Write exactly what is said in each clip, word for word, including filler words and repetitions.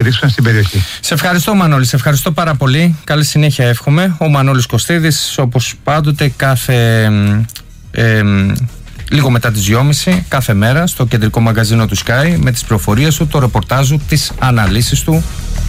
αναδείξουν στην περιοχή. Σε ευχαριστώ, Μανώλη, σε ευχαριστώ πάρα πολύ. Καλή συνέχεια εύχομαι. Ο Μανώλης Κωστίδης, όπως πάντοτε, κάθε ε, λίγο μετά τις δυόμιση κάθε μέρα στο κεντρικό μαγκαζίνο του Sky, με τις πληροφορίες του, το ρεπορτάζ του, τις αναλύσεις του.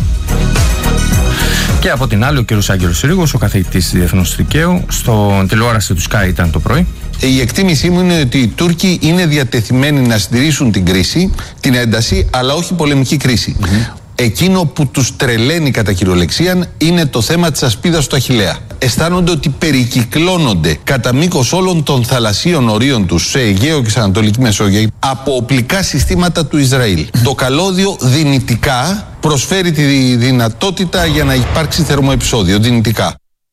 Και από την άλλη ο κύριος Άγγελος Συρίγος, ο καθηγητής διεθνούς δικαίου, στο τηλεόραση του Sky ήταν το πρωί. Η εκτίμησή μου είναι ότι οι Τούρκοι είναι διατεθειμένοι να συντηρήσουν την κρίση, την ένταση, αλλά όχι πολεμική κρίση. Mm-hmm. Εκείνο που τους τρελαίνει κατά κυριολεξία είναι το θέμα της ασπίδας του Αχιλλέα. Αισθάνονται ότι περικυκλώνονται κατά μήκος όλων των θαλασσίων ορίων τους σε Αιγαίο και σε Ανατολική Μεσόγειο από οπλικά συστήματα του Ισραήλ. Το καλώδιο δυνητικά προσφέρει τη δυνατότητα για να υπάρξει θερμοεπεισόδιο. Δυνητικά.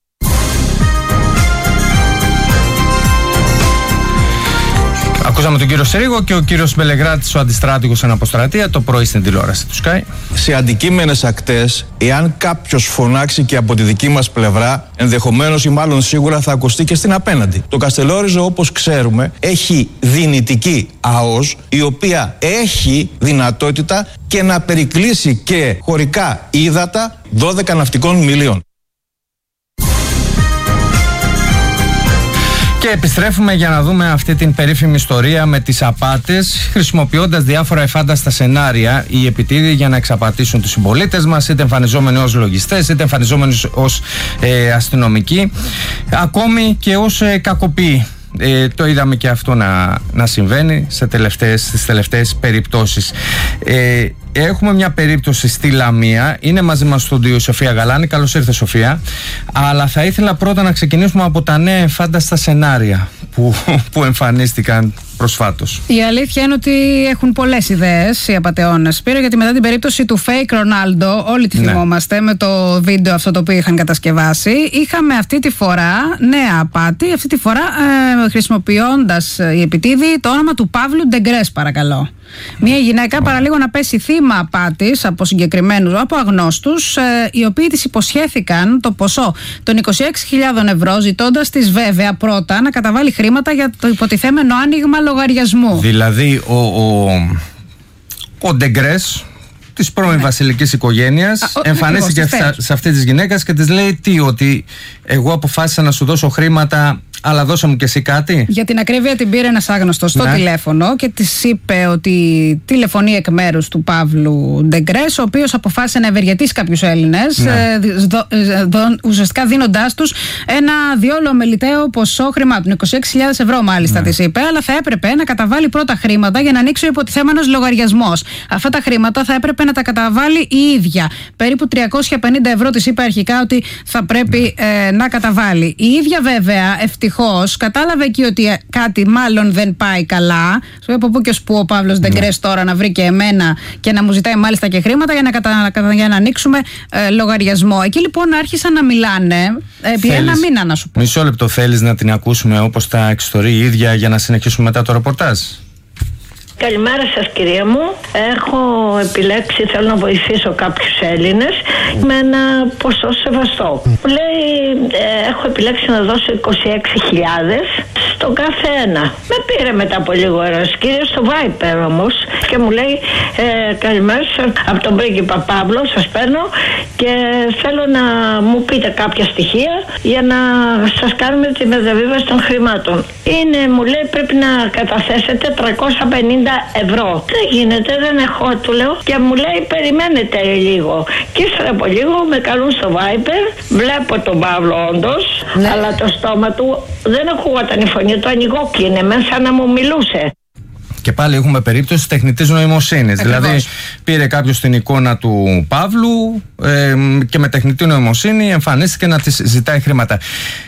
Ακούσαμε τον κύριο Συρίγο και ο κύριος Μπελεγράτης, ο αντιστράτηγος εν αποστρατεία, το πρωί στην τηλεόραση του Sky. Σε αντικείμενες ακτές, εάν κάποιος φωνάξει και από τη δική μας πλευρά, ενδεχομένως ή μάλλον σίγουρα θα ακουστεί και στην απέναντι. Το Καστελόριζο, όπως ξέρουμε, έχει δυνητική ΑΟΣ, η οποία έχει δυνατότητα και να περικλείσει και χωρικά ύδατα δώδεκα ναυτικών μιλίων. Και επιστρέφουμε για να δούμε αυτή την περίφημη ιστορία με τις απάτες, χρησιμοποιώντας διάφορα εφάνταστα σενάρια οι επιτίδιοι για να εξαπατήσουν τους συμπολίτες μας, είτε εμφανιζόμενοι ως λογιστές, είτε εμφανιζόμενοι ως ε, αστυνομικοί, ακόμη και ως ε, κακοποιοί. Ε, το είδαμε και αυτό να, να συμβαίνει σε τελευταίες, στις τελευταίες περιπτώσεις. Ε, έχουμε μια περίπτωση στη Λαμία. Είναι μαζί μας στο στούντιο η Σοφία Γαλάνη. Καλώς ήρθε, Σοφία. Αλλά θα ήθελα πρώτα να ξεκινήσουμε από τα νέα εμφάνταστα σενάρια που, που εμφανίστηκαν προσφάτως. Η αλήθεια είναι ότι έχουν πολλές ιδέες οι απατεώνες, Σπύρο, γιατί μετά την περίπτωση του fake Ronaldo, όλοι τη θυμόμαστε, ναι, με το βίντεο αυτό το οποίο είχαν κατασκευάσει, είχαμε αυτή τη φορά νέα απάτη, αυτή τη φορά ε, χρησιμοποιώντας οι επιτίδιοι το όνομα του Παύλου Ντεγκρές, παρακαλώ. Μια γυναίκα παραλίγο να πέσει θύμα απάτης από συγκεκριμένους, από αγνώστους, ε, οι οποίοι της υποσχέθηκαν το ποσό των είκοσι έξι χιλιάδες ευρώ, ζητώντας της βέβαια πρώτα να καταβάλει χρήματα για το υποτιθέμενο άνοιγμα λογαριασμού. Δηλαδή ο, ο, ο Ντεγκρές της πρώην ναι. βασιλικής οικογένειας Α, εμφανίστηκε σε, σε αυτή τη γυναίκα και της λέει τι, ότι εγώ αποφάσισα να σου δώσω χρήματα, αλλά δώσε μου και εσύ κάτι. Για την ακρίβεια την πήρε ένας άγνωστος στο ναι. τηλέφωνο και της είπε ότι τηλεφωνεί εκ μέρους του Παύλου Ντεγκρές, ο οποίος αποφάσισε να ευεργετήσει κάποιους Έλληνες, ναι. δο, δο, ουσιαστικά δίνοντάς τους ένα διόλου αμεληταίο ποσό χρημάτων, είκοσι έξι χιλιάδες ευρώ μάλιστα ναι. της είπε, αλλά θα έπρεπε να καταβάλει πρώτα χρήματα για να ανοίξει ο υποτιθέμενος λογαριασμός. Αυτά τα χρήματα θα έπρεπε να τα καταβάλει η ίδια. Περίπου τριακόσια πενήντα ευρώ της είπε αρχικά ότι θα πρέπει ναι. ε, να καταβάλει. Η ίδια βέβαια ευτυχώς κατάλαβε εκεί ότι κάτι μάλλον δεν πάει καλά. Σου από πού και ως που ο Παύλος Ντεγκρές τώρα να βρει και εμένα και να μου ζητάει μάλιστα και χρήματα για να, κατα... για να ανοίξουμε ε, λογαριασμό. Εκεί λοιπόν άρχισαν να μιλάνε επί θέλεις, ένα μήνα, να σου πω. Μισό λεπτό, θέλεις να την ακούσουμε όπως τα εξιστορεί η ίδια για να συνεχίσουμε μετά το ρεπορτάζ? Καλημέρα σας, κυρία μου. Έχω επιλέξει, θέλω να βοηθήσω κάποιους Έλληνες με ένα ποσό σεβαστό. Μου λέει, ε, έχω επιλέξει να δώσω είκοσι έξι χιλιάδες στον κάθε ένα. Με πήρε μετά από λίγο ένας κύριος στο Viper όμως και μου λέει, ε, καλημέρα σας, από τον πρίγκιπα Παύλο σας παίρνω και θέλω να μου πείτε κάποια στοιχεία για να σας κάνουμε τη μεταβίβαση των χρημάτων. Είναι, μου λέει, πρέπει να καταθέσετε τριακόσια πενήντα ευρώ. Δεν γίνεται, δεν έχω, του λέω, και μου λέει περιμένετε λίγο. Και ύστερα από λίγο με καλούν στο Viper, βλέπω τον Παύλο όντως, ναι. αλλά το στόμα του δεν ακούγονταν η φωνή του, ανοιγόκλεινε μέσα να μου μιλούσε. Και πάλι έχουμε περίπτωση τεχνητής νοημοσύνης. Δηλαδή πήρε κάποιος την εικόνα του Παύλου ε, και με τεχνητή νοημοσύνη εμφανίστηκε να της ζητάει χρήματα.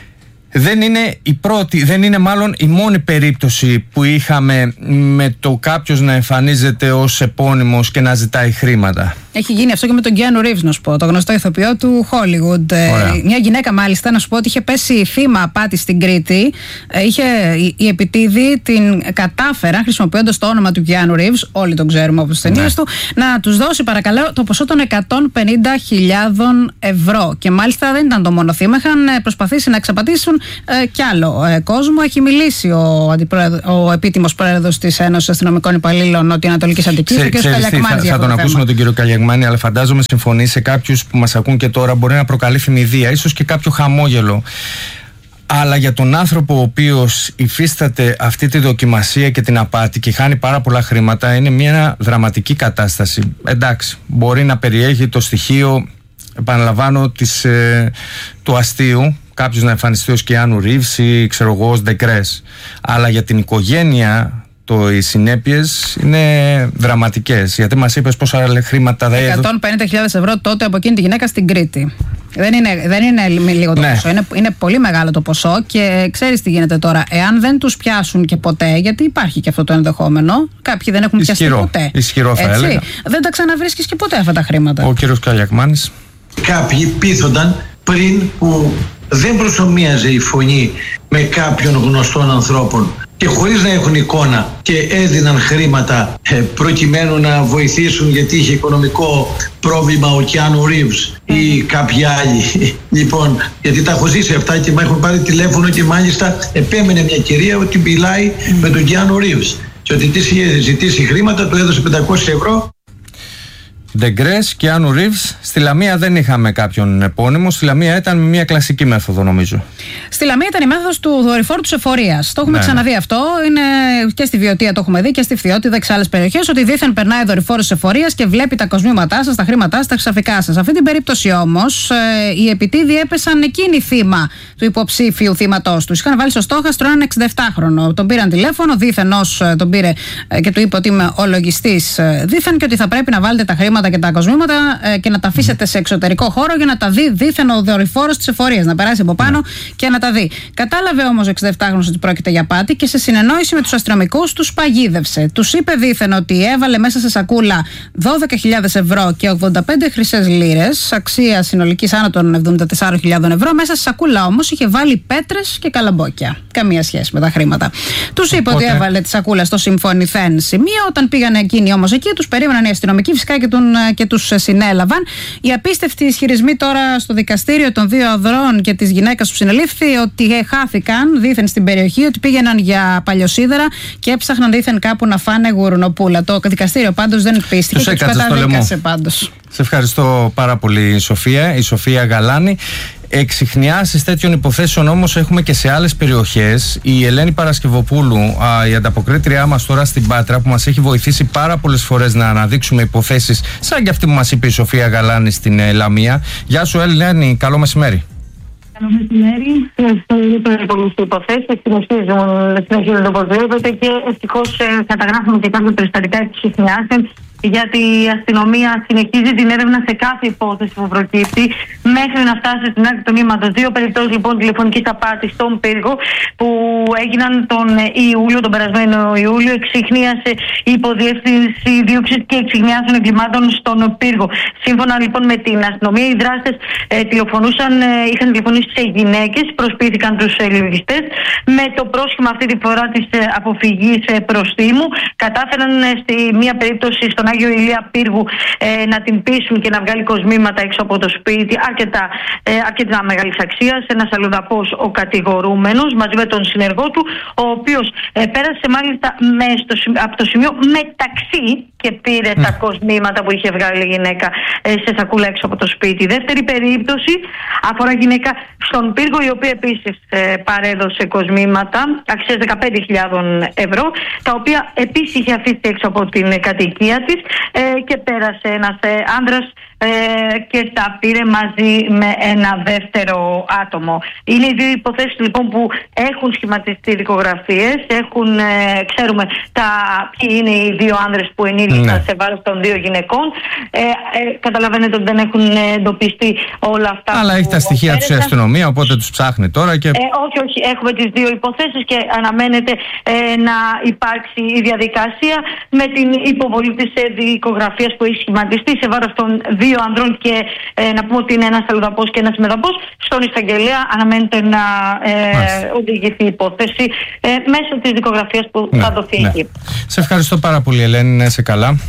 Δεν είναι η πρώτη, δεν είναι μάλλον η μόνη περίπτωση που είχαμε με το κάποιος να εμφανίζεται ως επώνυμος και να ζητάει χρήματα. Έχει γίνει αυτό και με τον Keanu Reeves, να σου πω, το γνωστό ηθοποιό του Hollywood. Ωραία. Μια γυναίκα, μάλιστα, να σου πω ότι είχε πέσει θύμα απάτη στην Κρήτη. Είχε, οι επιτίδιοι την κατάφεραν, χρησιμοποιώντας το όνομα του Keanu Reeves, όλοι τον ξέρουμε από τις ταινίες ναι. του, να τους δώσει, παρακαλώ, το ποσό των εκατόν πενήντα χιλιάδων ευρώ. Και μάλιστα δεν ήταν το μόνο θύμα, είχαν προσπαθήσει να εξαπατήσουν ε, κι άλλο ε, κόσμο. Έχει μιλήσει ο, ο επίτιμος πρόεδρος της Ένωσης Αστυνομικών Υπαλλήλων Νοτιοανατολικής Αττικής, ο κ. Καλιακμάτζη. Θα, θα τον ακούσουμε τον κύριο Καλιακμάτζη Καλιακμάνη, αλλά φαντάζομαι συμφωνεί σε κάποιους που μας ακούν και τώρα μπορεί να προκαλεί θυμηδία, ίσως και κάποιο χαμόγελο. Αλλά για τον άνθρωπο ο οποίος υφίσταται αυτή τη δοκιμασία και την απάτη και χάνει πάρα πολλά χρήματα, είναι μια δραματική κατάσταση. Εντάξει, μπορεί να περιέχει το στοιχείο, επαναλαμβάνω, της, ε, του αστείου, κάποιος να εμφανιστεί ως Κιάνου Ρίβς ή ξέρω εγώ ως Ντεκρές. Αλλά για την οικογένεια το, οι συνέπειες είναι δραματικές. Γιατί μας είπες πόσα χρήματα δεν έδωσε. εκατόν πενήντα χιλιάδες ευρώ τότε από εκείνη τη γυναίκα στην Κρήτη. Δεν είναι, δεν είναι λίγο το ναι. ποσό, είναι, είναι πολύ μεγάλο το ποσό και ξέρεις τι γίνεται τώρα. Εάν δεν τους πιάσουν και ποτέ, γιατί υπάρχει και αυτό το ενδεχόμενο, κάποιοι δεν έχουν ισχυρό, πιαστεί ποτέ. Ισχυρό θα έτσι, έλεγα. Δεν τα ξαναβρίσκεις και ποτέ αυτά τα χρήματα. Ο κύριος Καλιακμάνης. Κάποιοι πείθονταν πριν που δεν προσωμίαζε η φωνή με κάποιων γνωστών ανθρώπων και χωρίς να έχουν εικόνα και έδιναν χρήματα ε, προκειμένου να βοηθήσουν γιατί είχε οικονομικό πρόβλημα ο Κιάνου Ρίβς ή κάποιοι άλλοι. Λοιπόν, γιατί τα έχω ζήσει αυτά και με έχουν πάρει τηλέφωνο και μάλιστα επέμενε μια κυρία ότι μιλάει με τον Κιάνου Ρίβς και ότι της είχε ζητήσει χρήματα, του έδωσε πεντακόσια ευρώ. Ντεγκρές, Κιάνου Ρίβς. Στη Λαμία δεν είχαμε κάποιον επώνυμο. Στη Λαμία ήταν μια κλασική μέθοδο, νομίζω. Στη Λαμία ήταν η μέθοδος του δορυφόρου της εφορίας. Το έχουμε ναι, ξαναδεί ναι. αυτό. Είναι και στη Βιωτία το έχουμε δει και στη Φθιώτιδα και σε άλλες περιοχές. Ότι δήθεν περνάει δορυφόρος της εφορίας και βλέπει τα κοσμήματά σας, τα χρήματά σας, τα ξαφικά σας. Σε αυτή την περίπτωση όμως, ε, οι επιτίδιοι έπεσαν εκείνη θύμα του υποψήφιου θύματός τους. Είχαν βάλει στο στόχαστρο έναν εξηνταεφτάχρονο. Τον πήραν τηλέφωνο, δήθεν ως τον πήρε ε, και του είπε ότι είμαι ο λογιστής ε, δήθεν και ότι θα πρέπει να βάλετε τα χρήματα και τα κοσμήματα ε, και να τα αφήσετε σε εξωτερικό χώρο για να τα δει δήθεν ο δορυφόρος της εφορίας. Να περάσει από πάνω yeah. και να τα δει. Κατάλαβε όμως ο εξηνταεφτάχρονος ότι πρόκειται για πάτη και σε συνεννόηση με τους αστυνομικούς τους παγίδευσε. Τους είπε δήθεν ότι έβαλε μέσα σε σακούλα δώδεκα χιλιάδες ευρώ και ογδόντα πέντε χρυσές λίρες, αξία συνολικής άνω των εβδομήντα τεσσάρων χιλιάδων ευρώ. Μέσα σε σακούλα όμως είχε βάλει πέτρες και καλαμπόκια. Καμία σχέση με τα χρήματα. Τους είπε Οπότε... ότι έβαλε τη σακούλα στο συμφωνηθέν σημείο. Όταν πήγαν εκείνοι όμως εκεί, τους περίμεναν οι αστυνομικοί φυσικά και, τον, και τους συνέλαβαν. Οι απίστευτοι ισχυρισμοί τώρα στο δικαστήριο των δύο ανδρών και της γυναίκας που συνελήφθη ότι χάθηκαν δήθεν στην περιοχή, ότι πήγαιναν για παλιοσίδερα και έψαχναν δήθεν κάπου να φάνε γουρουνοπούλα. Το δικαστήριο πάντως δεν πίστηκε και τους καταδίκασε πάντως. Σε ευχαριστώ πάρα πολύ, Σοφία. Η Σοφία Γαλάνη. Εξιχνιάσεις τέτοιων υποθέσεων όμως έχουμε και σε άλλες περιοχές. Η Ελένη Παρασκευοπούλου, α, η ανταποκρίτριά μας τώρα στην Πάτρα, που μας έχει βοηθήσει πάρα πολλές φορές να αναδείξουμε υποθέσεις σαν και αυτή που μας είπε η Σοφία Γαλάνη στην ε, Λαμία. Γεια σου, Ελένη, καλό μεσημέρι. Καλό μεσημέρι. Είναι πάρα πολλές υποθέσεις, συνεχίζουν όπως βλέπετε και ευτυχώς καταγράφουμε και κάποια περιστατικά εξιχνιάσεων, γιατί η αστυνομία συνεχίζει την έρευνα σε κάθε υπόθεση που προκύπτει μέχρι να φτάσει στην άκρη του νήματος. Δύο περιπτώσεις λοιπόν τηλεφωνικής απάτης στον Πύργο που έγιναν τον Ιούλιο, τον περασμένο Ιούλιο. Εξιχνίασε η υποδιεύθυνση δίωξης και εξιχνιάσεων εγκλημάτων στον Πύργο. Σύμφωνα λοιπόν με την αστυνομία, οι δράστες ε, τηλεφωνούσαν, ε, είχαν τηλεφωνήσει σε γυναίκες, προσποιήθηκαν τους ε, λογιστές με το πρόσχημα αυτή τη φορά της ε, αποφυγής ε, προστίμου. Κατάφεραν ε, στη μία περίπτωση στον Άγιο Ηλία Πύργου ε, να την πείσουν και να βγάλει κοσμήματα έξω από το σπίτι, αρκετά, ε, αρκετά μεγάλη αξία. Ένας αλλοδαπός ο κατηγορούμενος μαζί με τον συνεργό του, ο οποίος ε, πέρασε μάλιστα με στο, από το σημείο μεταξύ και πήρε mm. τα κοσμήματα που είχε βγάλει η γυναίκα ε, σε σακούλα έξω από το σπίτι. Η δεύτερη περίπτωση αφορά γυναίκα στον Πύργο, η οποία επίσης ε, παρέδωσε κοσμήματα αξίας δεκαπέντε χιλιάδες ευρώ, τα οποία επίσης είχε αφήσει έξω από την κατοικία της ε, και πέρασε ένας ε, άνδρας ε, και τα πήρε μαζί με ένα δεύτερο άτομο. Είναι οι δύο υποθέσεις λοιπόν που έχουν σχηματιστεί δικογραφίες, έχουν, ε, ξέρουμε τα, ποιοι είναι οι δύο άνδρες που ενήργησαν ναι. σε βάρος των δύο γυναικών. Ε, ε, καταλαβαίνετε ότι δεν έχουν εντοπιστεί όλα αυτά. Αλλά έχει τα στοιχεία τους η αστυνομία, οπότε τους ψάχνει τώρα και... Ε, όχι, όχι, έχουμε τις δύο υποθέσεις και αναμένεται ε, να υπάρξει η διαδικασία με την υποβολή της ε, δικογραφίας που έχει σχηματιστεί σε βάρος των δύο ανδρών και ε, να πούμε ότι είναι ένας αλλοδαπός και ένας μεδαπός. Στον εισαγγελέα αναμένεται να ε, οδηγηθεί η υπόθεση ε, μέσω της δικογραφίας που ναι, θα δοθεί ναι. εκεί. Σε ευχαριστώ πάρα πολύ, Ελένη, να είσαι καλά.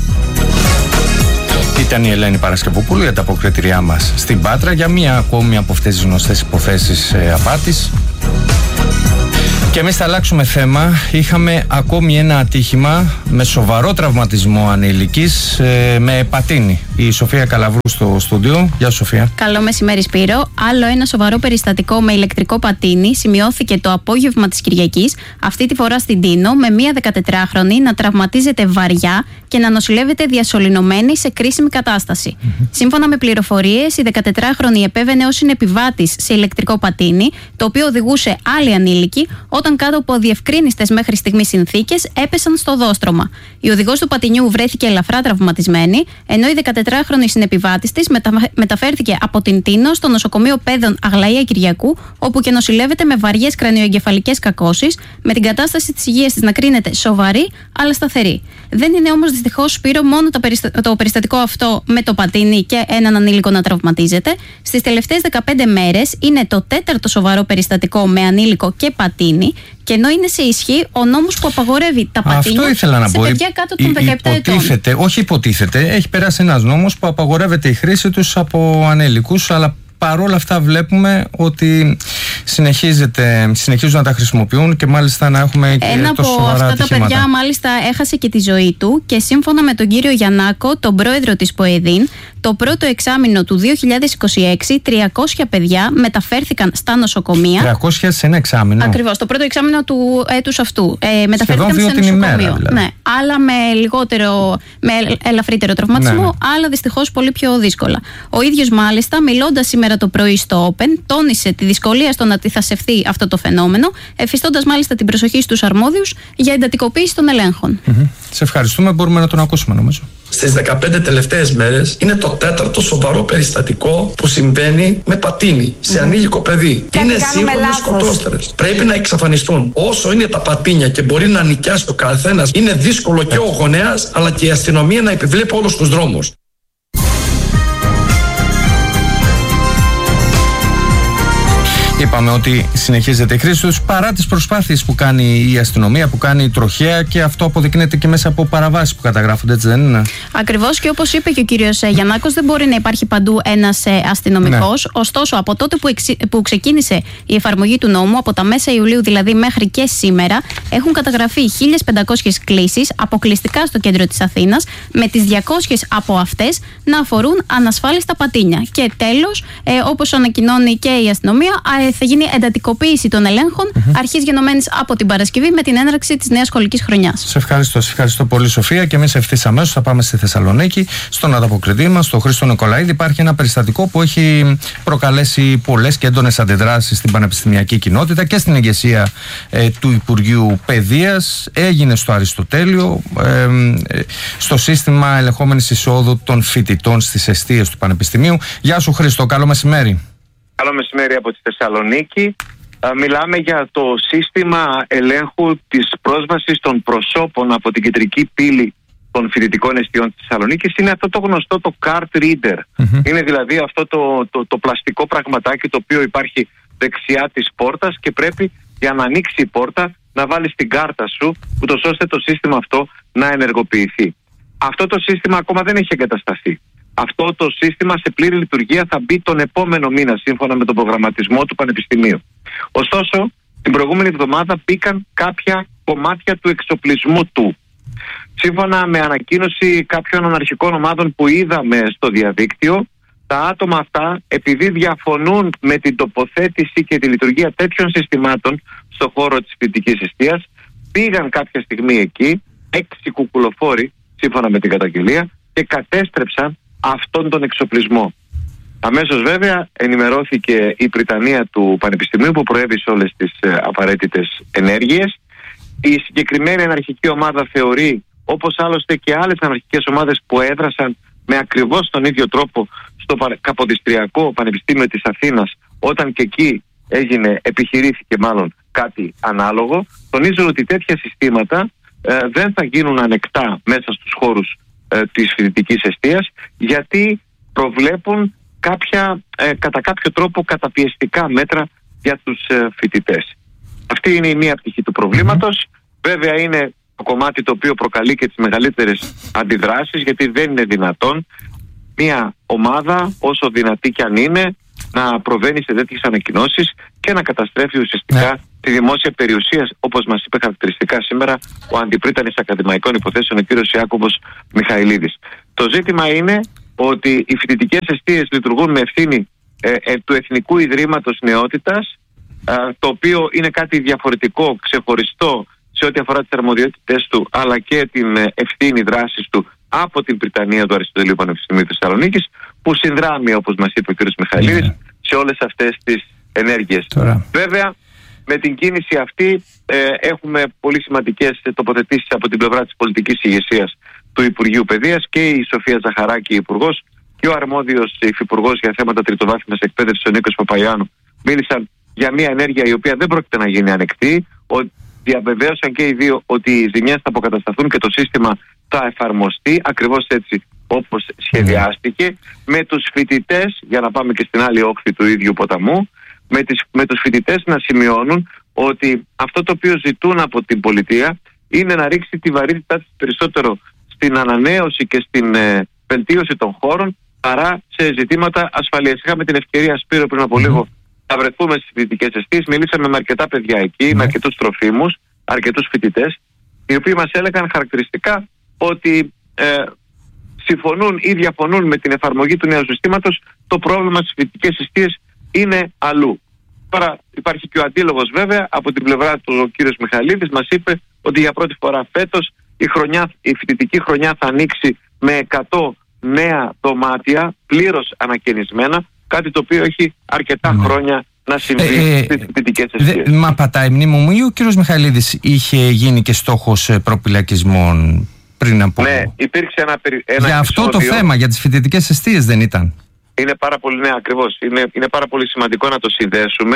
Ήταν η Ελένη Παρασκευοπούλου, η ανταποκριτήριά μας στην Πάτρα, για μία ακόμη από αυτές τις γνωστές υποθέσεις ε, απάτης. Και εμείς θα αλλάξουμε θέμα. Είχαμε ακόμη ένα ατύχημα με σοβαρό τραυματισμό ανήλικης ε, με πατίνι. Η Σοφία Καλαβρού στο στούντιο. Γεια σου, Σοφία. Καλό μεσημέρι, Σπύρο. Άλλο ένα σοβαρό περιστατικό με ηλεκτρικό πατίνι σημειώθηκε το απόγευμα της Κυριακής, αυτή τη φορά στην Τίνο, με μία δεκατετράχρονη να τραυματίζεται βαριά και να νοσηλεύεται διασωληνωμένη σε κρίσιμη κατάσταση. Mm-hmm. Σύμφωνα με πληροφορίες, η δεκατετράχρονη επέβαινε ως συνεπιβάτης σε ηλεκτρικό πατίνι, το οποίο οδηγούσε άλλη ανήλικη, όταν κάτω από διευκρίνιστες μέχρι στιγμής συνθήκες έπεσαν στο οδόστρωμα. Η οδηγός του πατινιού βρέθηκε ελαφρά τραυματισμένη, ενώ η δεκατετράχρονη συνεπιβάτης της μετα... μεταφέρθηκε από την Τίνο στο νοσοκομείο Πέδων Αγλαία Κυριακού, όπου και νοσηλεύεται με βαριές κρανιοεγκεφαλικές κακώσεις, με την κατάσταση της υγείας της να κρίνεται σοβαρή αλλά σταθερή. Δεν είναι όμως δυστυχώς, Σπύρο, μόνο το, περιστα... το περιστατικό αυτό με το πατίνι και έναν ανήλικο να τραυματίζεται. Στις τελευταίες δεκαπέντε μέρες είναι το τέταρτο σοβαρό περιστατικό με ανήλικο και πατίνι. Και ενώ είναι σε ισχύ ο νόμος που απαγορεύει τα πατίνια σε πω. παιδιά κάτω των δεκαεπτά ετών. Όχι υποτίθεται, έχει περάσει ένας νόμος που απαγορεύεται η χρήση τους από ανήλικους, αλλά παρόλα αυτά βλέπουμε ότι συνεχίζεται, συνεχίζουν να τα χρησιμοποιούν και μάλιστα να έχουμε και ένα τόσο σοβαρά ατυχήματα. Ένα από αυτά τα παιδιά μάλιστα έχασε και τη ζωή του και σύμφωνα με τον κύριο Γιαννάκο, τον πρόεδρο της ΠΟΕΔΗΝ, το πρώτο εξάμηνο του δύο χιλιάδες είκοσι έξι τριακόσια παιδιά μεταφέρθηκαν στα νοσοκομεία. τριακόσια σε ένα εξάμηνο. Ακριβώς, το πρώτο εξάμηνο του έτους αυτού. Ε, μεταφέρθηκαν σε νοσοκομείο. Ημέρα, δηλαδή. Ναι, άλλα με λιγότερο, με ελαφρύτερο τραυματισμό, ναι, ναι. άλλα δυστυχώς πολύ πιο δύσκολα. Ο ίδιος μάλιστα, μιλώντας σήμερα το πρωί στο Open, τόνισε τη δυσκολία στο να αντιθασευθεί αυτό το φαινόμενο, εφιστώντας μάλιστα την προσοχή στους αρμόδιους για εντατικοποίηση των ελέγχων. Mm-hmm. Σε ευχαριστούμε, μπορούμε να τον ακούσουμε νομίζω. Στις δεκαπέντε τελευταίες μέρες είναι το τέταρτο σοβαρό περιστατικό που συμβαίνει με πατίνι σε mm. ανήλικο παιδί. Και είναι σύγχρονες σκοτώστερες. Πρέπει να εξαφανιστούν. Όσο είναι τα πατίνια και μπορεί να νοικιάσει ο καθένας, είναι δύσκολο και ο γονέας αλλά και η αστυνομία να επιβλέπει όλους τους δρόμους. Είπαμε ότι συνεχίζεται η χρήση τους παρά τις προσπάθειες που κάνει η αστυνομία, που κάνει η τροχέα, και αυτό αποδεικνύεται και μέσα από παραβάσεις που καταγράφονται, έτσι δεν είναι? Ακριβώς, και όπως είπε και ο κύριος Γιαννάκος, δεν μπορεί να υπάρχει παντού ένας αστυνομικός. Ναι. Ωστόσο, από τότε που, εξ, που ξεκίνησε η εφαρμογή του νόμου, από τα μέσα Ιουλίου δηλαδή μέχρι και σήμερα, έχουν καταγραφεί χίλιες πεντακόσιες κλήσεις αποκλειστικά στο κέντρο της Αθήνας, με τις διακόσιες από αυτές να αφορούν ανασφάλιστα πατίνια. Και τέλος, ε, όπως ανακοινώνει και η αστυνομία, θα γίνει εντατικοποίηση των ελέγχων mm-hmm. αρχής γενομένης από την Παρασκευή με την έναρξη της νέας σχολικής χρονιάς. Σε ευχαριστώ, σε ευχαριστώ πολύ, Σοφία. Και εμείς ευθύς αμέσως θα πάμε στη Θεσσαλονίκη, στον ανταποκριτή μας, τον Χρήστο Νικολαίδη. Υπάρχει ένα περιστατικό που έχει προκαλέσει πολλές και έντονες αντιδράσεις στην πανεπιστημιακή κοινότητα και στην ηγεσία ε, του Υπουργείου Παιδείας. Έγινε στο Αριστοτέλειο, ε, ε, στο σύστημα ελεγχόμενης εισόδου των φοιτητών στις εστίες του Πανεπιστημίου. Γεια σου, Χρήστο, καλό μεσημέρι. Καλό μεσημέρι από τη Θεσσαλονίκη. Μιλάμε για το σύστημα ελέγχου της πρόσβασης των προσώπων από την κεντρική πύλη των φοιτητικών εστιών της Θεσσαλονίκης. Είναι αυτό το γνωστό το card reader. Mm-hmm. Είναι δηλαδή αυτό το, το, το πλαστικό πραγματάκι το οποίο υπάρχει δεξιά της πόρτας και πρέπει για να ανοίξει η πόρτα να βάλεις την κάρτα σου, ούτως ώστε το σύστημα αυτό να ενεργοποιηθεί. Αυτό το σύστημα ακόμα δεν έχει εγκατασταθεί. Αυτό το σύστημα σε πλήρη λειτουργία θα μπει τον επόμενο μήνα σύμφωνα με τον προγραμματισμό του Πανεπιστημίου. Ωστόσο, την προηγούμενη εβδομάδα μπήκαν κάποια κομμάτια του εξοπλισμού του. Σύμφωνα με ανακοίνωση κάποιων αναρχικών ομάδων που είδαμε στο διαδίκτυο, τα άτομα αυτά, επειδή διαφωνούν με την τοποθέτηση και τη λειτουργία τέτοιων συστημάτων στον χώρο της φοιτητικής εστίας, πήγαν κάποια στιγμή εκεί, έξι κουκουλοφόροι, σύμφωνα με την καταγγελία, και κατέστρεψαν αυτόν τον εξοπλισμό. Αμέσως βέβαια ενημερώθηκε η Πριτανεία του Πανεπιστημίου που προέβησε όλες τις ε, απαραίτητες ενέργειες. Η συγκεκριμένη αναρχική ομάδα θεωρεί, όπως άλλωστε και άλλες αναρχικές ομάδες που έδρασαν με ακριβώς τον ίδιο τρόπο στο Καποδιστριακό Πανεπιστήμιο της Αθήνας, όταν και εκεί έγινε, επιχειρήθηκε μάλλον κάτι ανάλογο, τονίζουν ότι τέτοια συστήματα ε, δεν θα γίνουν ανεκτά μέσα στους χώρους ε, της φοιτητικής εστίας, γιατί προβλέπουν κάποια, ε, κατά κάποιο τρόπο καταπιεστικά μέτρα για τους ε, φοιτητές. Αυτή είναι η μία πτυχή του προβλήματος. Βέβαια είναι το κομμάτι το οποίο προκαλεί και τις μεγαλύτερες αντιδράσεις, γιατί δεν είναι δυνατόν μία ομάδα, όσο δυνατή κι αν είναι, να προβαίνει σε τέτοιες ανακοινώσεις και να καταστρέφει ουσιαστικά ναι. τη δημόσια περιουσία, όπως μας είπε χαρακτηριστικά σήμερα ο αντιπρίτανης ακαδημαϊκών υποθέσεων, ο κύριος Ιάκωβος Μιχαηλίδης. Το ζήτημα είναι ότι οι φοιτητικές εστίες λειτουργούν με ευθύνη ε, ε, του Εθνικού Ιδρύματος Νεότητας, ε, το οποίο είναι κάτι διαφορετικό, ξεχωριστό σε ό,τι αφορά τις αρμοδιότητες του, αλλά και την ε, ευθύνη δράσης του από την Πριτανεία του Αριστοτελείου Πανεπιστημίου Θεσσαλονίκης, που συνδράμει, όπως μας είπε ο κύριος Μιχαηλίδης, yeah. σε όλες αυτές τις ενέργειες. Τώρα. Βέβαια, με την κίνηση αυτή ε, έχουμε πολύ σημαντικές τοποθετήσεις από την πλευρά της πολιτικής ηγεσίας του Υπουργείου Παιδείας, και η Σοφία Ζαχαράκη, υπουργός, και ο αρμόδιος υφυπουργός για θέματα τριτοβάθμιας εκπαίδευσης, ο Νίκος Παπαϊάνου, μίλησαν για μια ενέργεια η οποία δεν πρόκειται να γίνει ανεκτή. Διαβεβαίωσαν και οι δύο ότι οι ζημιές θα αποκατασταθούν και το σύστημα θα εφαρμοστεί ακριβώς έτσι όπως σχεδιάστηκε, με τους φοιτητές, για να πάμε και στην άλλη όχθη του ίδιου ποταμού, με, τις, με τους φοιτητές να σημειώνουν ότι αυτό το οποίο ζητούν από την πολιτεία είναι να ρίξει τη βαρύτητά της περισσότερο στην ανανέωση και στην ε, βελτίωση των χώρων, παρά σε ζητήματα ασφαλείας. Είχαμε την ευκαιρία, Σπύρο, πριν από λίγο να βρεθούμε στις φοιτητικές εστίες. Μιλήσαμε με αρκετά παιδιά εκεί, με αρκετούς τροφίμους, αρκετούς φοιτητές, οι οποίοι μας έλεγαν χαρακτηριστικά ότι ε, συμφωνούν ή διαφωνούν με την εφαρμογή του νέου συστήματος. Το πρόβλημα στις φοιτητικές εστίες είναι αλλού. Τώρα υπάρχει και ο αντίλογος, βέβαια, από την πλευρά του ο κύριος Μιχαηλίδης μας είπε ότι για πρώτη φορά φέτος η, χρονιά, η φοιτητική χρονιά θα ανοίξει με εκατό νέα δωμάτια πλήρως ανακαινισμένα, κάτι το οποίο έχει αρκετά ναι. χρόνια να συμβεί ε, στις φοιτητικές εστίες. Μα πατάει μνήμη μου, ή ο κύριος Μιχαηλίδης είχε γίνει και στόχος προπυλακισμών πριν από... Ναι, υπήρξε ένα, ένα για αυτό επεισόδιο. Το θέμα, για τις φοιτητικές εστίες δεν ήταν? Είναι πάρα πολύ, ναι, ακριβώς. Είναι, είναι πάρα πολύ σημαντικό να το συνδέσουμε.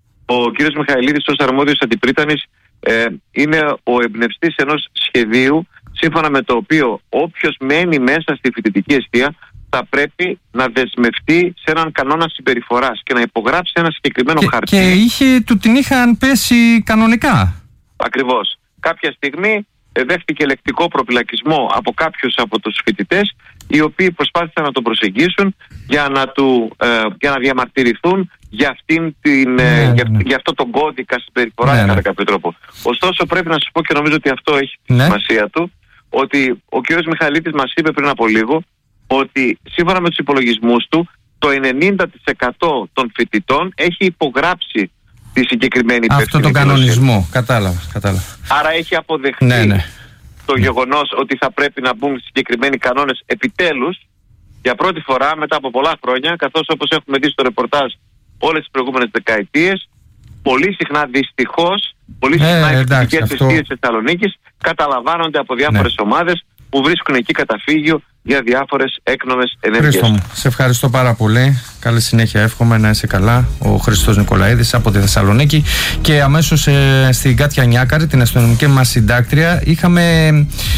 Ο κύριος Μιχαηλίδης, ως αρμόδιος αντιπρίτανης, ε, είναι ο εμπνευστής ενός σχεδίου, σύμφωνα με το οποίο όποιος μένει μέσα στη φοιτητική εστία θα πρέπει να δεσμευτεί σε έναν κανόνα συμπεριφοράς και να υπογράψει ένα συγκεκριμένο και, χαρτί. Και είχε, του την είχαν πέσει κανονικά. Ακριβώς. Κάποια στιγμή ε, δέχτηκε λεκτικό προπυλακισμό από κάποιους από τους φοιτητές, οι οποίοι προσπάθησαν να τον προσεγγίσουν για να, του, ε, για να διαμαρτυρηθούν για, αυτήν την, ναι, ε, για, ναι. για αυτό τον κώδικα συμπεριφοράς, ναι, ναι. κατά κάποιο τρόπο. Ωστόσο πρέπει να σας πω, και νομίζω ότι αυτό έχει τη ναι. σημασία του, ότι ο κ. Μιχαηλίδης μας είπε πριν από λίγο ότι σύμφωνα με τους υπολογισμούς του το ενενήντα τοις εκατό των φοιτητών έχει υπογράψει τη συγκεκριμένη υπεύθυνη αυτό τον κανονισμό. Κατάλαβα, κατάλαβα. Άρα έχει αποδεχτεί ναι, ναι. το ναι. γεγονός ότι θα πρέπει να μπουν συγκεκριμένοι κανόνες επιτέλους, για πρώτη φορά μετά από πολλά χρόνια, καθώς όπως έχουμε δει στο ρεπορτάζ όλες τις προηγούμενες δεκαετίες, πολύ συχνά δυστυχώς, πολύ συχνά οι φοιτητικές εστίες της Θεσσαλονίκης καταλαμβάνονται από διάφορες ναι. ομάδες που βρίσκουν εκεί καταφύγιο για διάφορες έκνομες ενέργειες. Χρήστο μου, σε ευχαριστώ πάρα πολύ. Καλή συνέχεια, εύχομαι να είσαι καλά. Ο Χριστός Νικολαίδης από τη Θεσσαλονίκη. Και αμέσως ε, στην Κάτια Νιάκαρη, την αστυνομική μας συντάκτρια, είχαμε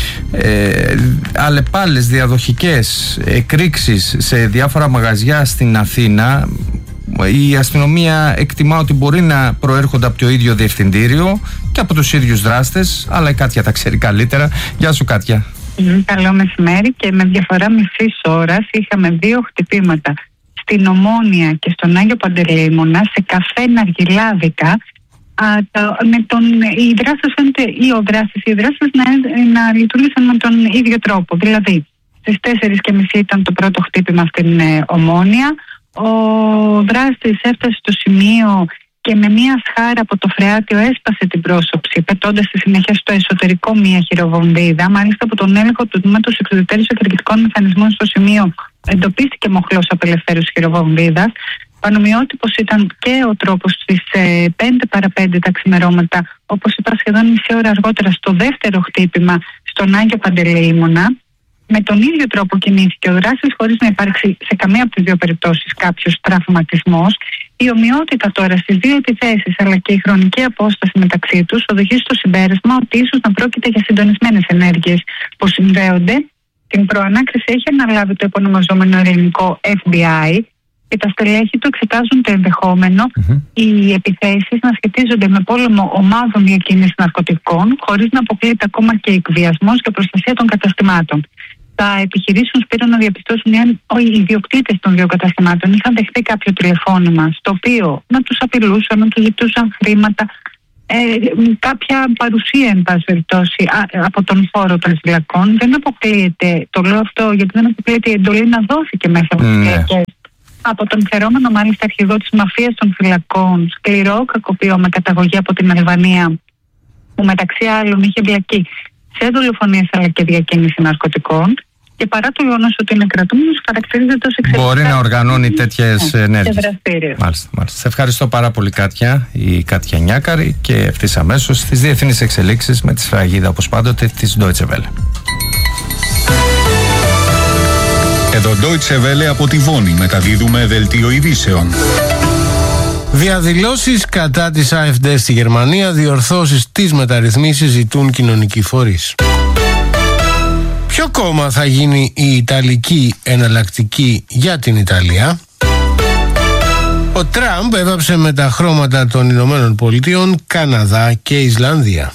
ε, αλλεπάλλες διαδοχικές εκρήξεις σε διάφορα μαγαζιά στην Αθήνα. Η αστυνομία εκτιμά ότι μπορεί να προέρχονται από το ίδιο διευθυντήριο και από τους ίδιους δράστες, αλλά η Κάτια τα ξέρει καλύτερα. Γεια σου, Κάτια. Mm, καλό μεσημέρι. Και με διαφορά μισής ώρας είχαμε δύο χτυπήματα στην Ομόνια και στον Άγιο Παντελεήμονα, σε καφέ ναργιλάδικα. Α, τα, με τον, οι δράστες φαίνεται, ή ο δράστης, οι δράστες να, να λειτουργήσαν με τον ίδιο τρόπο. Δηλαδή, στις τέσσερις και μισή ήταν το πρώτο χτύπημα στην ε, Ομόνια. Ο δράστης έφτασε στο σημείο και με μία σχάρα από το φρεάτιο έσπασε την πρόσωψη, πετώντας στη συνέχεια στο εσωτερικό μία χειροβομβίδα. Μάλιστα, από τον έλεγχο του τμήματος εξωτερικών εκρηκτικών μηχανισμών στο σημείο εντοπίστηκε μοχλός απελευθέρωσης χειροβομβίδας. Πανομοιότυπος ήταν και ο τρόπος στις ε, πέντε παρά πέντε τα ξημερώματα, όπως είπα σχεδόν μισή ώρα αργότερα, στο δεύτερο χτύπημα στον Άγιο Παντελεήμονα. Με τον ίδιο τρόπο κινήθηκε ο δράστης, χωρίς να υπάρξει σε καμία από τις δύο περιπτώσεις κάποιος τραυματισμός. Η ομοιότητα τώρα στις δύο επιθέσεις, αλλά και η χρονική απόσταση μεταξύ τους, οδηγεί στο συμπέρασμα ότι ίσως να πρόκειται για συντονισμένες ενέργειες που συνδέονται. Την προανάκριση έχει αναλάβει το επωνομαζόμενο ελληνικό εφ μπι άι και τα στελέχη του εξετάζουν το ενδεχόμενο mm-hmm. οι επιθέσεις να σχετίζονται με πόλεμο ομάδων διακίνησης ναρκωτικών, χωρίς να αποκλείεται ακόμα και εκβιασμός και προστασία των καταστημάτων. Θα επιχειρήσουν, Σπύρο, να διαπιστώσουν αν οι ιδιοκτήτες των δύο καταστημάτων είχαν δεχτεί κάποιο τηλεφώνημα στο οποίο να τους απειλούσαν, να τους ζητούσαν χρήματα. ε, κάποια παρουσία, εν πάση περιπτώσει, από τον χώρο των φυλακών. Δεν αποκλείεται, το λέω αυτό γιατί δεν αποκλείεται η εντολή να δόθηκε μέσα από τις ναι. φυλακές. Από τον φερόμενο μάλιστα αρχηγό της μαφίας των φυλακών, σκληρό κακοποιό με καταγωγή από την Αλβανία, που μεταξύ άλλων είχε εμπλακεί σε δολοφονίες αλλά και διακίνηση ναρκωτικών, και παρά το γεγονός ότι είναι κρατούμενος, χαρακτηρίζεται ως εξαιρετικά. Μπορεί να οργανώνει τέτοιες ναι, ενέργειες. Μάλιστα, μάλιστα. Σε ευχαριστώ πάρα πολύ, Κάτια, η Κάτια Νιάκαρη, και ευθύς αμέσως στις διεθνείς εξελίξεις με τη σφραγίδα, όπως πάντοτε, της Deutsche Welle. Εδώ Deutsche Welle από τη Βόνη μεταδίδουμε δελτίο ειδήσεων. Διαδηλώσεις κατά της AfD στη Γερμανία, διορθώσεις της μεταρρυθμίσεις ζητούν κοινωνικοί φορείς. Ποιο κόμμα θα γίνει η Ιταλική εναλλακτική για την Ιταλία? Ο Τραμπ έβαψε με τα χρώματα των Ηνωμένων Πολιτειών, Καναδά και Ισλανδία.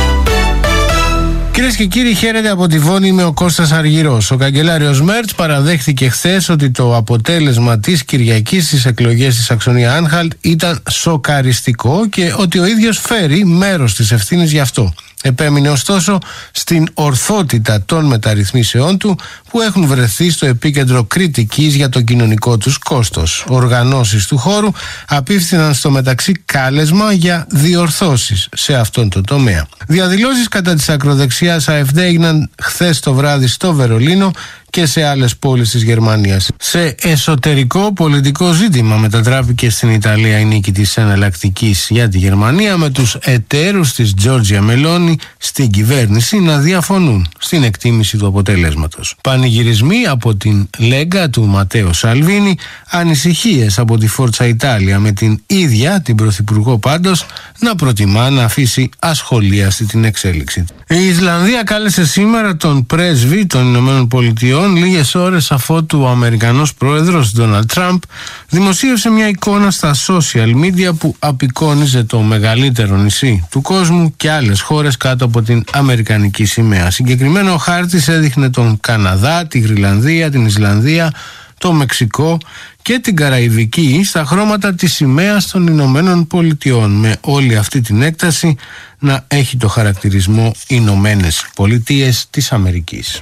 Κυρίες και κύριοι, χαίρετε από τη Βόνη, είμαι ο Κώστας Αργυρός. Ο καγκελάριος Μέρτς παραδέχθηκε χθες ότι το αποτέλεσμα της Κυριακής στις εκλογές στη Σαξονία-Άνχαλτ ήταν σοκαριστικό και ότι ο ίδιος φέρει μέρος της ευθύνης γι' αυτό. Επέμεινε ωστόσο στην ορθότητα των μεταρρυθμίσεών του που έχουν βρεθεί στο επίκεντρο κριτικής για το κοινωνικό τους κόστος. Οργανώσεις του χώρου απίφθηναν στο μεταξύ κάλεσμα για διορθώσεις σε αυτόν τον τομέα. Διαδηλώσεις κατά της ακροδεξιάς AfD έγιναν χθες το βράδυ στο Βερολίνο και σε άλλες πόλεις της Γερμανίας. Σε εσωτερικό πολιτικό ζήτημα μετατράπηκε στην Ιταλία η νίκη της εναλλακτικής για τη Γερμανία, με τους εταίρους της Τζόρτζια Μελόνι στην κυβέρνηση να διαφωνούν στην εκτίμηση του αποτελέσματος. Πανηγυρισμοί από την Λέγκα του Ματέο Σαλβίνι, ανησυχίες από τη Φόρτσα Ιτάλια, με την ίδια την Πρωθυπουργό πάντως να προτιμά να αφήσει ασχολίαστη την εξέλιξη. Η Ισλανδία κάλεσε σήμερα τον πρέσβη των Ηνωμένων Πολιτειών λίγες ώρες αφότου ο Αμερικανός πρόεδρος Ντόναλντ Τραμπ δημοσίευσε μια εικόνα στα social media που απεικόνιζε το μεγαλύτερο νησί του κόσμου και άλλες χώρες κάτω από την αμερικανική σημαία. Συγκεκριμένα ο χάρτης έδειχνε τον Καναδά, τη Γροιλανδία, την Ισλανδία, το Μεξικό και την Καραϊβική στα χρώματα της σημαίας των Ηνωμένων Πολιτειών, με όλη αυτή την έκταση να έχει το χαρακτηρισμό Ηνωμένες Πολιτείες της Αμερικής.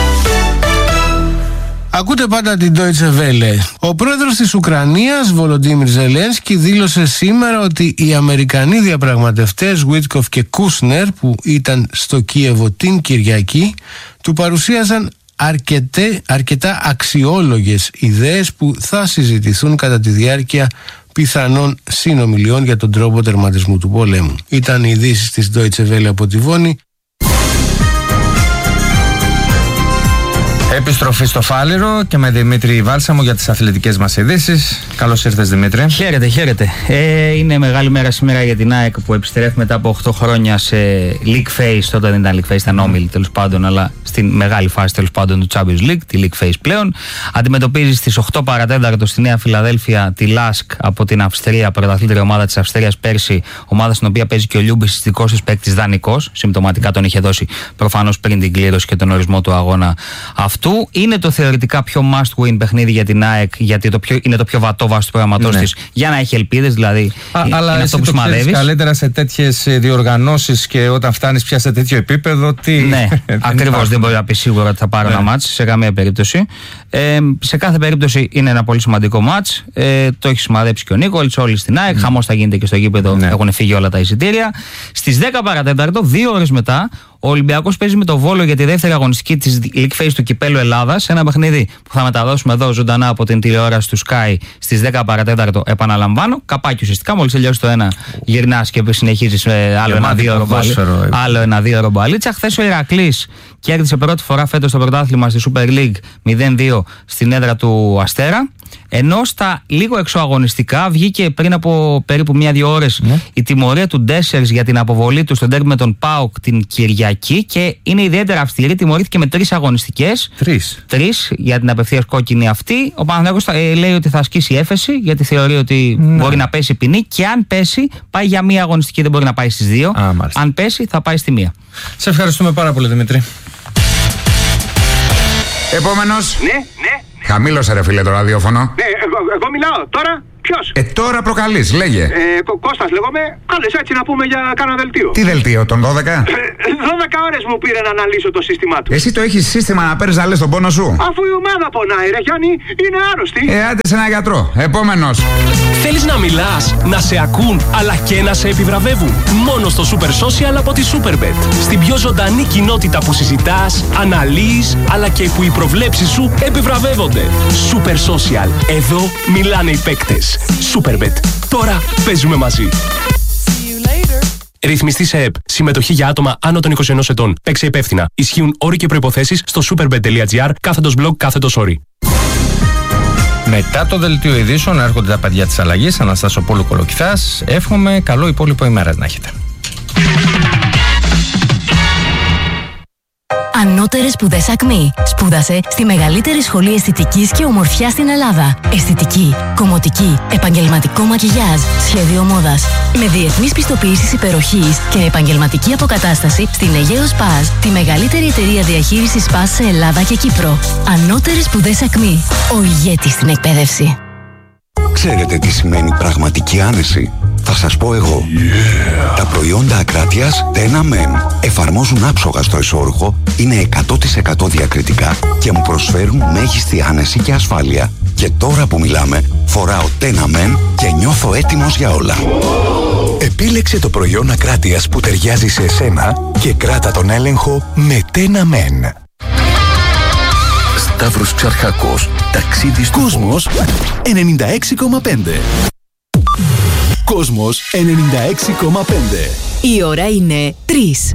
Ακούτε πάντα την Deutsche Welle. Ο πρόεδρος της Ουκρανίας, Βολοντίμιρ Ζελένσκι, δήλωσε σήμερα ότι οι Αμερικανοί διαπραγματευτές Βίτκοφ και Κούσνερ, που ήταν στο Κίεβο την Κυριακή, του παρουσίαζαν αρκετέ, αρκετά αξιόλογες ιδέες που θα συζητηθούν κατά τη διάρκεια πιθανών συνομιλιών για τον τρόπο τερματισμού του πολέμου. Ήταν οι ειδήσεις της Deutsche Welle από τη Βόνη. Επιστροφή στο Φάληρο και με Δημήτρη Βάλσαμο για τις αθλητικές μας ειδήσεις. Καλώς ήρθες, Δημήτρη. Χαίρετε, χαίρετε. Ε, είναι μεγάλη μέρα σήμερα για την ΑΕΚ που επιστρέφει μετά από οκτώ χρόνια σε League Phase. Τότε δεν ήταν League Phase, ήταν όμιλη τέλος πάντων, αλλά στην μεγάλη φάση τέλος πάντων του Champions League, τη League Phase πλέον. Αντιμετωπίζει στις οκτώ παρατέταρτο στη Νέα Φιλαδέλφια τη Λάσκ από την Αυστρία, πρωταθλήτρια ομάδα της Αυστρίας πέρσι, ομάδα στην οποία παίζει και ο Λιούμπης, δικός της παίκτης δανεικός. Συμπτωματικά τον είχε δώσει προφανώς πριν την κλήρωση και τον ορισμό του αγώνα αυτού. Είναι το θεωρητικά πιο must win παιχνίδι για την ΑΕΚ, γιατί το πιο, είναι το πιο βατό βάση του προγραμματός, ναι, της, για να έχει ελπίδες. Δηλαδή, Α, είναι αλλά αυτό εσύ που το ξέρεις καλύτερα σε τέτοιες διοργανώσεις και όταν φτάνεις πια σε τέτοιο επίπεδο. Τι... Ναι, ακριβώς. Δεν μπορεί να πει σίγουρα ότι θα πάρω ναι. ένα μάτς σε καμία περίπτωση. Ε, σε κάθε περίπτωση είναι ένα πολύ σημαντικό μάτς. Ε, το έχει σημαδέψει και ο Νίκολιτς, όλοι στην ΑΕΚ. Mm. Χαμός θα γίνεται και στο γήπεδο, ναι. Έχουν φύγει όλα τα εισιτήρια. Στις δέκα παρατέταρτο, δύο ώρες μετά, ο Ολυμπιακός παίζει με το Βόλο για τη δεύτερη αγωνιστική της League Phase του Κυπέλλου Ελλάδας. Ένα παιχνίδι που θα μεταδώσουμε εδώ ζωντανά από την τηλεόραση του Sky στις δέκα παρατέταρτο. Επαναλαμβάνω, καπάκι ουσιαστικά. Μόλις τελειώσει το ένα, γυρνάς και συνεχίζεις με άλλο ένα-δύο άλλο ένα-δύο ρομπαλίτσα. Χθες ο Ηρακλής κέρδισε πρώτη φορά φέτος το πρωτάθλημα στη Super League μηδέν δύο στην έδρα του Αστέρα. Ενώ στα λίγο εξωαγωνιστικά βγήκε πριν από περίπου μία-δύο ώρες ναι. η τιμωρία του Ντέσσερς για την αποβολή του στον τέρμι με τον ΠΑΟΚ την Κυριακή και είναι ιδιαίτερα αυστηρή. Τιμωρήθηκε με τρεις αγωνιστικές. Τρεις. Τρεις για την απευθείας κόκκινη αυτή. Ο Παναθηναϊκός ε, λέει ότι θα ασκήσει έφεση γιατί θεωρεί ότι ναι. μπορεί να πέσει ποινή και αν πέσει πάει για μία αγωνιστική, δεν μπορεί να πάει στις δύο. Α, αν πέσει θα πάει στη μία. Σε ευχαριστούμε πάρα πολύ, Δημήτρη. Επόμενος. Ναι, ναι. Χαμήλωσε ρε φίλε το ραδιόφωνο. Ναι, εγώ, εγώ μιλάω τώρα. Ποιος? Ε, τώρα προκαλείς, λέγε. Ε, Κω- Κώστας λέγομαι. Κάλεσε έτσι να πούμε για κάνα δελτίο. Τι δελτίο, τον δώδεκα? Ε, δώδεκα ώρες μου πήρε να αναλύσω το σύστημά του. Εσύ το έχεις σύστημα να παίρνεις να λες τον πόνο σου? Αφού η ομάδα πονάει, ρε Γιάννη, είναι άρρωστη. Ε, άντε σε ένα γιατρό. Επόμενος. Θέλεις να μιλάς, να σε ακούν, αλλά και να σε επιβραβεύουν? Μόνο στο Super Social από τη Superbet. Στην πιο ζωντανή κοινότητα που συζητάς, αναλύεις, αλλά και που οι προβλέψεις σου επιβραβεύονται. Super Social. Εδώ μιλάνε οι παίκτες. Superbet. Τώρα παίζουμε μαζί. Ρυθμιστή σε ΕΠ. Συμμετοχή για άτομα άνω των είκοσι ενός ετών. Παίξε υπεύθυνα. Ισχύουν όροι και προϋποθέσεις στο superbet.gr κάθετος blog κάθετος όροι. Μετά το δελτίο ειδήσεων έρχονται τα παιδιά της αλλαγής. Αναστασοπούλου Κολοκυθάς. Εύχομαι καλό υπόλοιπο ημέρα να έχετε. Ανώτερες σπουδές ΑΚΜΗ. Σπούδασε στη μεγαλύτερη σχολή αισθητικής και ομορφιάς στην Ελλάδα. Αισθητική, κομμωτική, επαγγελματικό μακιγιάζ, σχέδιο μόδας. Με διεθνείς πιστοποιήσεις υπεροχής και επαγγελματική αποκατάσταση στην Αιγαίο Σπάζ, τη μεγαλύτερη εταιρεία διαχείρισης Σπάζ σε Ελλάδα και Κύπρο. Ανώτερες σπουδές ΑΚΜΗ. Ο ηγέτης στην εκπαίδευση. Ξέρετε τι σημαίνει πραγματική άνεση? Θα σας πω εγώ. Yeah. Τα προϊόντα Ακράτειας Τένα Μεν εφαρμόζουν άψογα στο εσώρουχο, είναι εκατό τοις εκατό διακριτικά και μου προσφέρουν μέγιστη άνεση και ασφάλεια. Και τώρα που μιλάμε, φοράω Τένα Μεν και νιώθω έτοιμος για όλα. Επίλεξε το προϊόν Ακράτειας που ταιριάζει σε εσένα και κράτα τον έλεγχο με Τένα Μεν. Σταύρος Ξαρχάκος, ταξίδι στο Κόσμος ενενήντα έξι κόμμα πέντε. Κόσμος ενενήντα έξι κόμμα πέντε. Η ώρα είναι τρεις.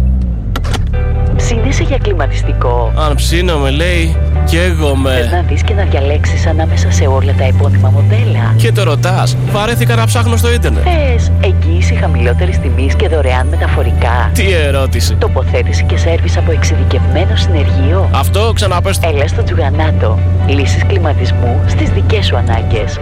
Ψήνεσαι για κλιματιστικό? Αν ψήνομαι, λέει, καίγομαι. Θες να δεις και να διαλέξεις ανάμεσα σε όλα τα επώνυμα μοντέλα? Και το ρωτάς, βαρέθηκα να ψάχνω στο ίντερνετ. Θες εγγύηση χαμηλότερης τιμής και δωρεάν μεταφορικά? Τι ερώτηση. Τοποθέτηση και σέρβις από εξειδικευμένο συνεργείο? Αυτό ξαναπες. Έλα στο Τζουγανάτο. Λύσεις κλιματισμού στις δικές σου ανάγκες.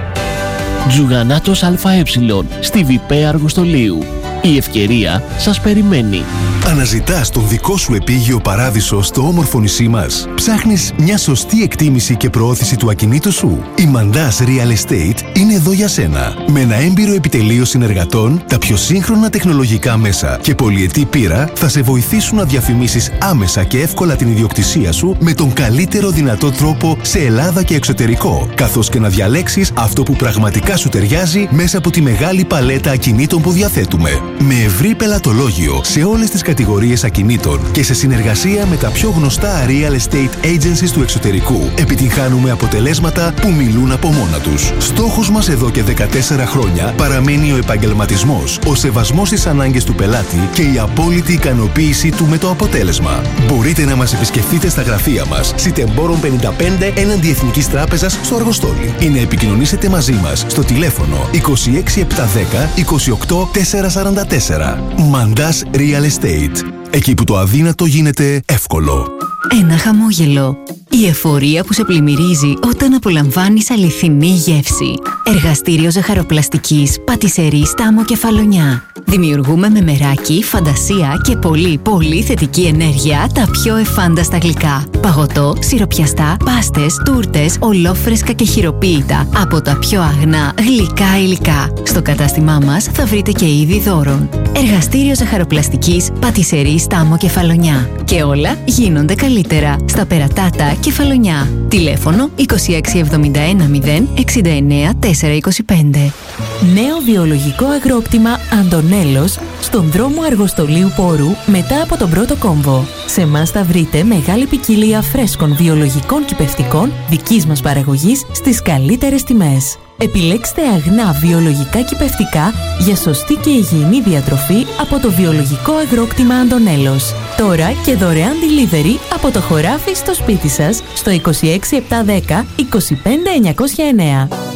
Τζουγανάτος ΑΕ, στη Βιπέ Αργοστολίου. Η ευκαιρία σας περιμένει. Αναζητάς τον δικό σου επίγειο παράδεισο στο όμορφο νησί μας? Ψάχνεις μια σωστή εκτίμηση και προώθηση του ακινήτου σου? Η Mandaz Real Estate είναι εδώ για σένα. Με ένα έμπειρο επιτελείο συνεργατών, τα πιο σύγχρονα τεχνολογικά μέσα και πολυετή πείρα θα σε βοηθήσουν να διαφημίσεις άμεσα και εύκολα την ιδιοκτησία σου με τον καλύτερο δυνατό τρόπο σε Ελλάδα και εξωτερικό, καθώς και να διαλέξεις αυτό που πραγματικά σου ταιριάζει μέσα από τη μεγάλη παλέτα ακινήτων που διαθέτουμε. Με ευρύ πελατολόγιο σε όλες τις κατηγορίες ακινήτων και σε συνεργασία με τα πιο γνωστά real estate agencies του εξωτερικού, επιτυγχάνουμε αποτελέσματα που μιλούν από μόνα τους. Στόχος μας εδώ και δεκατέσσερα χρόνια παραμένει ο επαγγελματισμός, ο σεβασμός στις ανάγκες του πελάτη και η απόλυτη ικανοποίησή του με το αποτέλεσμα. Μπορείτε να μας επισκεφτείτε στα γραφεία μας, Σιτεμπόρων πενήντα πέντε έναντι Εθνικής Τράπεζας στο Αργοστόλι, ή να επικοινωνήσετε μαζί μας στο τηλέφωνο είκοσι έξι επτακόσια δέκα είκοσι οκτώ τετρακόσια σαράντα τέσσερα. Mandaz Real Estate. Εκεί που το αδύνατο γίνεται εύκολο. Ένα χαμόγελο. Η εφορία που σε πλημμυρίζει όταν απολαμβάνεις αληθινή γεύση. Εργαστήριο ζαχαροπλαστικής Πατισερή Στάμο Κεφαλονιά. Δημιουργούμε με μεράκι, φαντασία και πολύ πολύ θετική ενέργεια τα πιο εφάνταστα γλυκά. Παγωτό, σιροπιαστά, πάστες, τούρτες, ολόφρεσκα και χειροποίητα από τα πιο αγνά γλυκά υλικά. Στο κατάστημά μας θα βρείτε και είδη δώρων. Εργαστήριο ζαχαροπλαστικής Πατισερή Στάμο Κεφαλονιά. Και όλα γίνονται καλύτερα στα Περατάτα Κεφαλονιά. Τηλέφωνο είκοσι έξι εβδομήντα ένα μηδέν εξήντα εννέα τετρακόσια είκοσι πέντε. Νέο βιολογικό αγρόκτημα Αντωνέλος στον δρόμο Αργοστολίου Πόρου μετά από τον πρώτο κόμβο. Σε εμάς θα βρείτε μεγάλη ποικιλία φρέσκων βιολογικών κυπευτικών δικής μας παραγωγής στις καλύτερες τιμές. Επιλέξτε αγνά βιολογικά κυπευτικά για σωστή και υγιεινή διατροφή από το βιολογικό αγρόκτημα Αντωνέλος. Τώρα και δωρεάν delivery από το χωράφι στο σπίτι σας στο είκοσι έξι επτακόσια δέκα είκοσι πέντε εννιακόσια εννέα.